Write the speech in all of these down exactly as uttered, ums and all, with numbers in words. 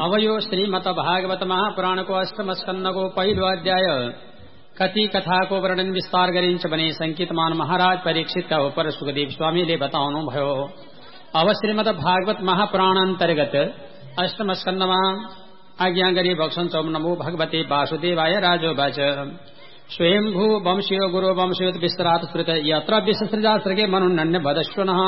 अब यो श्रीमद भागवत महापुराणको अष्टम स्कन्धको पहिलो अध्याय कति कथाको वर्णन विस्तार गरिन्छ भने संकेतमान महाराज परीक्षितका उपर सुखदेव स्वामीले बताउनु भयो। अब श्रीमद भागवत महापुराण अन्तर्गत अष्टम स्कन्धमा आज्ञा गरी भक्षण चौ नमो भगवते वासुदेवाय राजोवाच स्वयंभू वंशीयो गुरु वंशोत विस्तरात श्रुत यत्र विसृजा सर्गे मनुन्य वदश्वनः।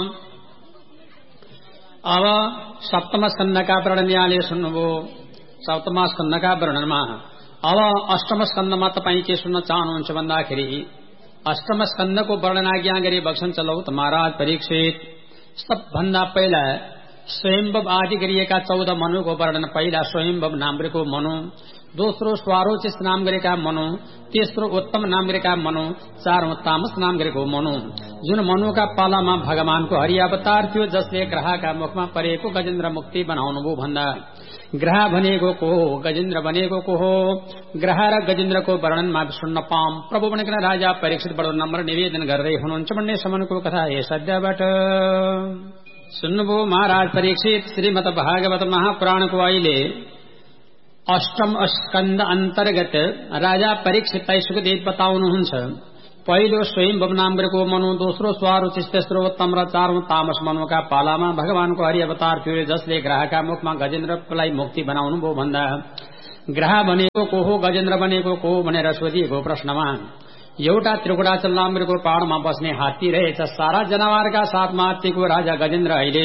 अब सप्तम स्कन्धका वर्णन यहाँले सुन्नुभयो। सप्तम स्कन्धका वर्णनमा अब अष्टम स्कन्धमा तपाईँ के सुन्न चाहनुहुन्छ भन्दाखेरि अष्टम स्कन्धको वर्णन आज्ञा गरी भक्षण चलौत महाराज परीक्षित। सबभन्दा पहिला स्वयंभव आदि गरिएका चौध मनुको वर्णन। पहिला स्वयंभव नाम गरेको मनु, दोस्रो स्वारोचित नाम गरेका मनु, तेस्रो उत्तम नाम गरेका मनु, चारौं तामस नाम गरेको मनु। जुन मनुका पालामा भगवानको हरि अवतार थियो जसले ग्रहका मुखमा परेको गजेन्द्र मुक्ति बनाउनुभयो भन्दा ग्रह भनेको को हो, गजेन्द्र भनेको को हो, ग्रह र गजेन्द्रको वर्णनमा सुन्न पाऊँ। प्रभु भनेको राजा परीक्षित बडो नम्र निवेदन गर्दै हुनुहुन्छ भन्ने सम्मको कथा यस अध्यायबाट सुन्नुभयो। महाराज परीक्षित श्रीमद भागवत महापुराणको अहिले अष्टम स्कन्द अन्तर्गत राजा परीक्षितलाई सुखदेव बताउनुहुन्छ। पहिलो स्वयंभव नाम गरेको मनु, दोस्रो स्वारोचित, तेस्रो उत्तम र चारौं तामस मनुका पालामा भगवानको हरि अवतार थियो जसले ग्रहका मुखमा गजेन्द्रलाई मुक्ति बनाउनु भयो भन्दा ग्रह भनेको को हो, गजेन्द्र भनेको को भनेर सोधिएको प्रश्नमा एउटा त्रिकुटाचल नाम गरेको पहाड़मा बस्ने हात्ती रहेछ। सारा जनावरका साथमा हात्तीको राजा गजेन्द्र अहिले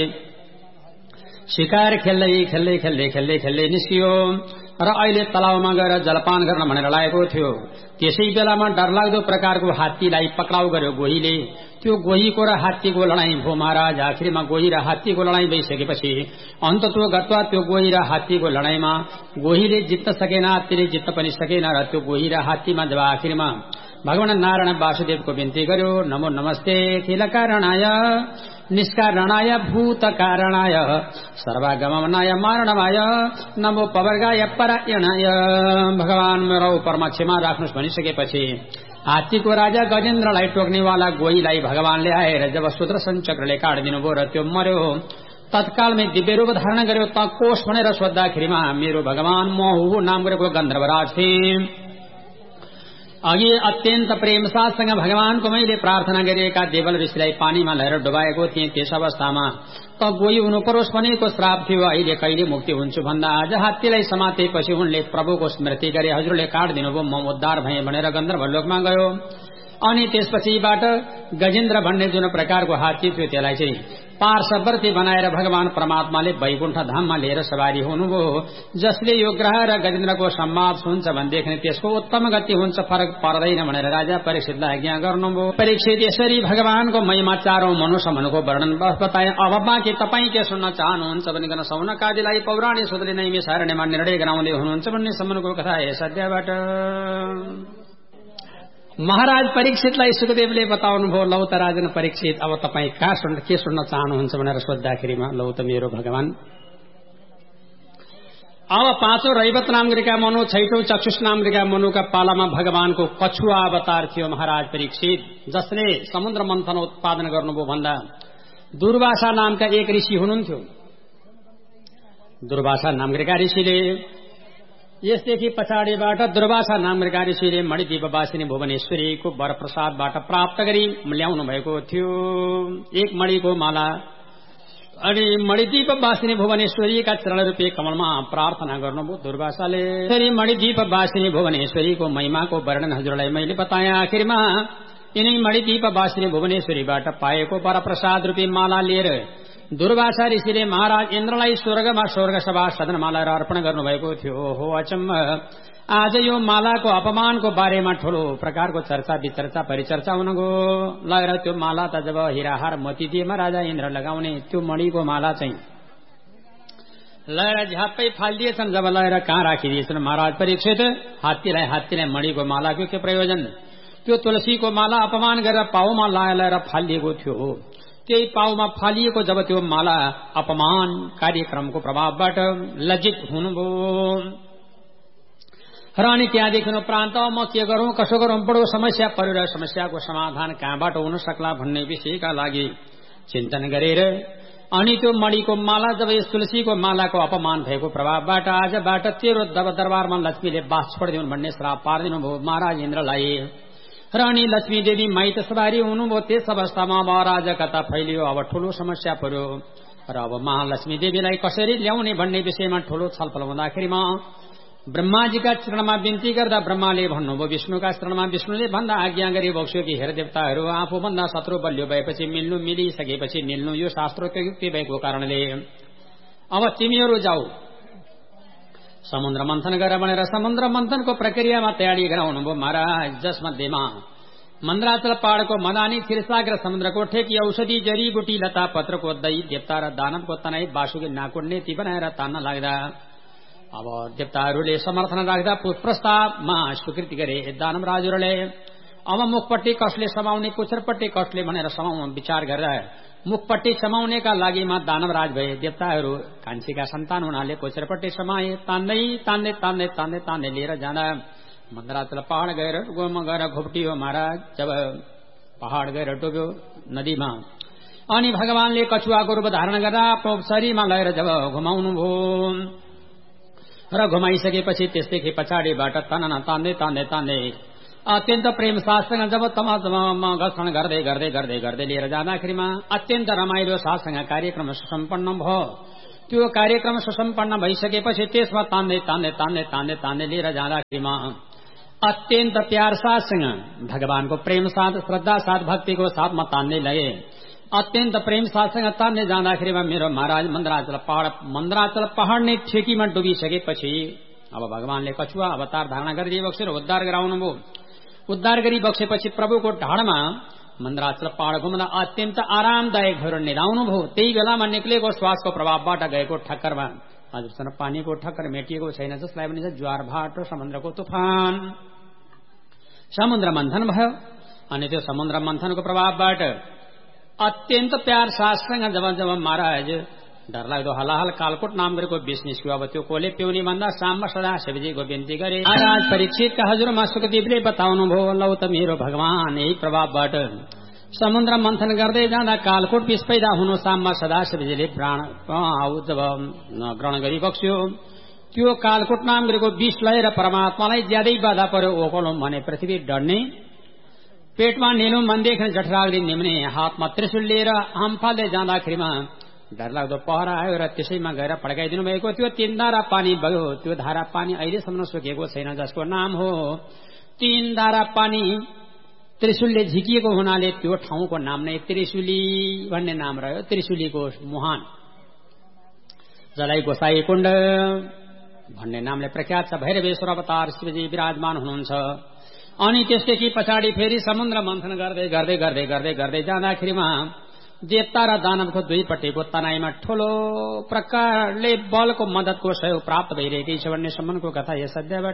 शिकार खेल्दै खेल्दै खेल्दै खेल्दै खेल्दै निस्कियो र अहिले तलाउमा गएर जलपान गर्न भनेर लागेको थियो। त्यसै बेलामा डरलाग्दो प्रकारको हात्तीलाई पक्राउ गर्यो गोहीले। त्यो गोहीको र हात्तीको लडाईँ भयो महाराज। आखिरमा गोही र हात्तीको लडाईँ भइसकेपछि अन्तत्व गत्वा त्यो गोही र हात्तीको लडाईँमा गोहीले जित्न सकेन, हात्तीले जित्न पनि सकेन र त्यो गोही र हात्तीमा जब आखिरमा भगवान नारायण वासुदेवको विन्ती गर्यो, नमो नमस्ते खिल कारणाय निष्कारणाय भूत कारणाय सर्वागमनाय मारणवाय नमो पवर्गाय परायणाय, भगवान मेरो उपरमा क्षमा राख्नुहोस् भनिसकेपछि हात्तीको राजा गजेन्द्रलाई टोक्नेवाला गोहीलाई भगवानले आएर जब सुदर्शन चक्रले काटिदिनु भयो र त्यो मर्यो, तत्कालमै दिव्य रूप धारण गर्यो। त कोष भनेर सोद्धाखेरिमा मेरो भगवान महु नाम गरेको गन्धर्वराज थिए। अघि अत्यन्त प्रेम साथसँग भगवानको मैले प्रार्थना गरिएका देवल ऋषिलाई पानीमा लिएर डुबाएको थिएँ। त्यस अवस्थामा त गोही हुनु परोस् भनेको श्राप थियो। अहिले कहिले मुक्ति हुन्छु भन्दा आज हात्तीलाई समातेपछि उनले प्रभुको स्मृति गरे, हजुरले काटिदिनु भयो, म उद्धार भएँ भनेर गन्धर्व लोकमा गयो। अनि त्यसपछिबाट गजेन्द्र भन्ने जुन प्रकारको हात्ती थियो त्यसलाई चाहिँ पार्श्ववर्ती बनाएर भगवान परमात्माले वैकुण्ठ धाममा लिएर सवारी हुनुभयो। जसले यो ग्रह र गजेन्द्रको संवाद हुन्छ भनेदेखि त्यसको उत्तम गति हुन्छ, फरक पर्दैन भनेर राजा परीक्षितलाई आज्ञा गर्नुभयो। परीक्षित यसरी भगवानको महिमा चारौं मनुसम्मको वर्णन बताए। अब बाँकी तपाईँ के सुन्न चाहनुहुन्छ भनिकन सौनकादिलाई पौराणिक सूत्रले नै मिसारणेमा निर्णय गराउँदै हुनुहुन्छ भन्ने सम्मको कथा यस अध्यायबाट महाराज परीक्षितलाई सुखदेवले बताउनु भयो। लौ त राजन परीक्षित, अब तपाईँ कहाँ सुन्न के सुन्न चाहनुहुन्छ भनेर सोद्धाखेरिमा लौ त मेरो भगवान। अब पाँचौं रैवत नाम गरेका मनु, छैटौं चक्षुष नाम गरेका मनुका पालामा भगवानको कछुवा अवतार थियो महाराज परीक्षित, जसले समुद्र मन्थन उत्पादन गर्नुभयो भन्दा दुर्वासा नामका एक ऋषि हुनुहुन्थ्यो। दुर्वासा नाम गरेका ऋषिले यसदेखि पछाडिबाट दुर्वासा नाम गरेका ऋषिले मणिदीपवासिनी भुवनेश्वरीको वरप्रसादबाट प्राप्त गरी ल्याउनु भएको थियो एक मणिको माला। अनि मणिदीपवासिनी भुवनेश्वरीका चरण रूपी कमलमा प्रार्थना गर्नुभयो दुर्वासाले। यसरी मणिदीपवासिनी भुवनेश्वरीको महिमाको वर्णन हजुरलाई मैले बताएँ। आखिरमा यिनै मणिदीपवासिनी भुवनेश्वरीबाट पाएको वरप्रसाद रूपी माला लिएर दुर्वासा ऋषिले महाराज इन्द्रलाई स्वर्गमा स्वर्ग सभा सदनमा लिएर अर्पण गर्नुभएको थियो। हो अचम्म, आज यो मालाको अपमानको बारेमा ठूलो प्रकारको चर्चा विचर्चा परिचर्चा हुन गयो। लगेर त्यो माला त जब हिराहार मोतीदिएमा राजा इन्द्र लगाउने त्यो मणिको माला चाहिँ लगेर झ्याप्पै फालिदिएछन्। जब लगेर कहाँ राखिदिएछन् महाराज परीक्षित, हात्तीलाई हात्तीलाई मणिको मालाको के प्रयोजन? त्यो तुलसीको माला अपमान गरेर पाउमा लाएर फालिदिएको थियो। त्यही पाउमा फालिएको जब त्यो माला अपमान कार्यक्रमको प्रभावबाट लज्जित हुनुभयो र अनि त्यहाँदेखि प्रान्त म के गरौं कसो गरौं बडो समस्या पर्यो र समस्याको समाधान कहाँबाट हुन सक्ला भन्ने विषयका लागि चिन्तन गरेर अनि त्यो मणिको माला जब यस तुलसीको मालाको अपमान भएको प्रभावबाट आजबाट तेरो दरबारमा लक्ष्मीले बास छोडिदिउन् भन्ने श्राप पारिदिनु भयो महाराज इन्द्रलाई। र अनि लक्ष्मी देवी माइत सवारी हुनुभयो। त्यस अवस्थामा अब अराजकता फैलियो। अब ठूलो समस्या पर्यो र अब महालक्ष्मी देवीलाई कसरी ल्याउने भन्ने विषयमा ठूलो छलफल हुँदाखेरिमा ब्रह्माजीका चरणमा बिन्ती गर्दा ब्रह्माले भन्नुभयो विष्णुका चरणमा विष्णुले भन्दा आज्ञा गरी बक्स्यो कि हेर देवताहरू आफूभन्दा शत्रु बलियो भएपछि मिल्नु मिलिसकेपछि निल्नु यो शास्त्रको युक्ति भएको कारणले अब तिमीहरू जाऊ समुद्र मन्थन गर भनेर समुद्र मन्थनको प्रक्रियामा तयारी गराउनु भयो महाराज। जसमध्येमा मन्द्राचल पहाड़को मदानी क्षीरसागर समुद्रको ठेकी औषधि जडीबुटी लता पत्रको दही देवता र दानवको तनाई बासुकी नाकुड्ने ती बनाएर तान्न लाग्दा अब देवताहरूले समर्थन राख्दा प्रस्तावमा स्वीकृति गरे दानव राजुहरूले। अब मुखपट्टि कसले समाउने पुच्छरपट्टि कसले भनेर समाउन विचार गरेर मुखपट्टि समाउनेका लागिमा दानवराज भए। देवताहरू कान्छीका सन्तान हुनाले पुच्छरपट्टि समाए। तान्दै तान्दै तान्दै तान्दै तान्दै लिएर जाँदा मन्द्राचल पहाड़ गएर गोमा गएर घुप्टियो महाराज। जब पहाड़ गएर डुब्यो नदीमा अनि भगवानले कछुवाको रूप धारण गरेर आफ्नो शरीरमा लगेर जब घुमाउनु भयो र घुमाइसकेपछि त्यसदेखि पछाडिबाट तनन तान्दै तान्दै तान्दै अत्यन्त प्रेम साथसँग जब तमामा घर्षण गर्दै गर्दै गर्दै गर्दै लिएर जाँदाखेरिमा अत्यन्त रमाइलो साथसँग कार्यक्रम सुसम्पन्न भयो। त्यो कार्यक्रम सुसम्पन्न भइसकेपछि त्यसमा तान्दै तान्दै तान्दै तान्दै तान्दै लिएर जाँदाखेरिमा अत्यन्त प्यार साथसँग भगवानको प्रेम साथ श्रद्धा साथ भक्तिको साथमा तान्दै लगे। अत्यन्त प्रेम साथसँग तान्दै जाँदाखेरिमा मेरो महाराज मन्द्राचल पहाड़ मन्द्राचल पहाड़ नै ठेकीमा डुबिसकेपछि अब भगवानले कछुवा अवतार धारणा गरिदिए बक्सेर उद्धार गराउनु भयो। उद्धार गरी बक्सेपछि प्रभुको ढाडमा मन्द्राचल पहाड़ घुम्दा अत्यन्त आरामदायक भएर निधाउनु भयो। त्यही बेलामा निक्लेको श्वासको प्रभावबाट गएको ठक्करमा हजुरसँग पानीको ठक्कर मेटिएको छैन जसलाई भनिन्छ ज्वार भाट र समुद्रको तुफान। समुद्र मन्थन भयो अनि त्यो समुद्र मन्थनको प्रभावबाट अत्यन्त प्यार साथसँग जब जब महाराज डरलाग्दो हलाहल कालकोट नाम गरेको विष निस्क्यो। अब त्यो कोले पिउने भन्दा साममा सदा शिवजीको बिन्ती गरे। महाराज परीक्षितका हजुरमा सुखदेवले बताउनु भयो लौ त मेरो भगवान यही प्रभावबाट समुद्र मन्थन गर्दै जाँदा कालकोट विष पैदा हुनु साममा सदा शिवजीले प्राण जब ग्रहण गरी बक्स्यो। त्यो कालकोट नाम गरेको विष लिएर परमात्मालाई ज्यादै बाधा पर्यो। ओकलौं भने पृथ्वी डढ्ने पेटमा निलौं मनदेखि जठराग्दि निम्ने हातमा त्रिशूल लिएर आम फाल्दै जाँदाखेरिमा डरलाग्दो पहरा आयो र त्यसैमा गएर पड्काइदिनु भएको। त्यो तीन धारा पानी बग्यो। त्यो धारा पानी अहिलेसम्म सुकेको छैन जसको नाम हो तीन धारा पानी। त्रिशूलले झिकिएको हुनाले त्यो ठाउँको नाम नै त्रिशूली भन्ने नाम रह्यो। त्रिशूलीको मुहान जलाई गोसाई कुण्ड भन्ने नामले प्रख्यात छ। भैरवेश्वर अवतार शिवजी विराजमान हुनुहुन्छ। अनि त्यसदेखि पछाडि फेरि समुद्र मन्थन गर्दै गर्दै गर्दै गर्दै गर्दै जाँदाखेरिमा देवता र दानवको दुईपट्टिको तनाईमा ठूलो प्रकारले बलको मदतको सहयोग प्राप्त भइरहेकै छ भन्ने सम्बन्धको कथा यस अध्यायबाट